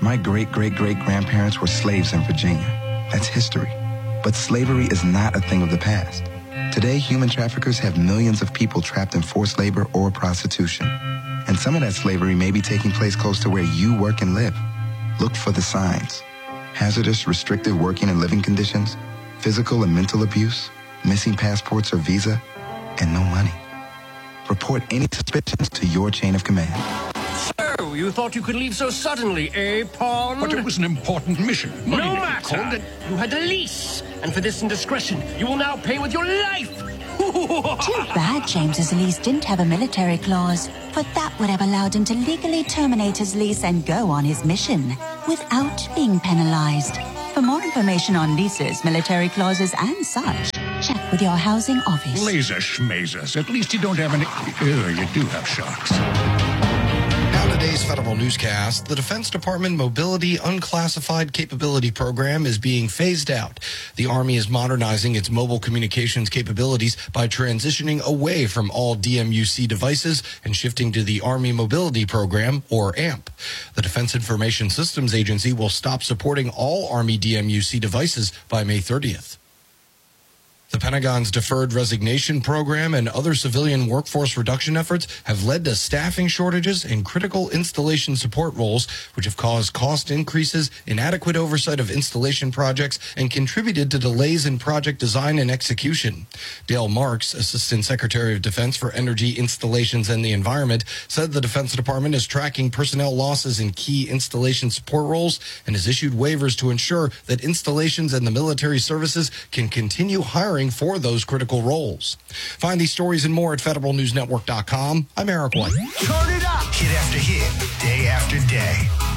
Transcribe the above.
My great-great-great-grandparents were slaves in Virginia. That's history. But slavery is not a thing of the past. Today, human traffickers have millions of people trapped in forced labor or prostitution. And some of that slavery may be taking place close to where you work and live. Look for the signs. Hazardous, restrictive working and living conditions, physical and mental abuse, missing passports or visa, and no money. Report any suspicions to your chain of command. So, you thought you could leave so suddenly, eh, Pawn? But it was an important mission. No matter. You had a lease, and for this indiscretion, you will now pay with your life. Too bad James's lease didn't have a military clause, for that would have allowed him to legally terminate his lease and go on his mission without being penalized. For more information on leases, military clauses, and such, check with your housing office. Laser schmazers. At least you don't have any... you do have sharks. Now today's Federal Newscast, the Defense Department Mobility Unclassified Capability Program is being phased out. The Army is modernizing its mobile communications capabilities by transitioning away from all DMUC devices and shifting to the Army Mobility Program, or AMP. The Defense Information Systems Agency will stop supporting all Army DMUC devices by May 30th. The Pentagon's deferred resignation program and other civilian workforce reduction efforts have led to staffing shortages in critical installation support roles, which have caused cost increases, inadequate oversight of installation projects, and contributed to delays in project design and execution. Dale Marks, Assistant Secretary of Defense for Energy, Installations, and the Environment, said the Defense Department is tracking personnel losses in key installation support roles and has issued waivers to ensure that installations and the military services can continue hiring for those critical roles. Find these stories and more at federalnewsnetwork.com. I'm Eric White. Turn it up. Hit after hit, day after day.